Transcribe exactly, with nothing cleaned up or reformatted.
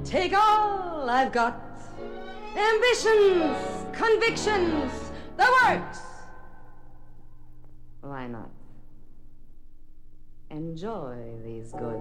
Take all I've got, ambitions, convictions, the works. Why not? Enjoy these goods.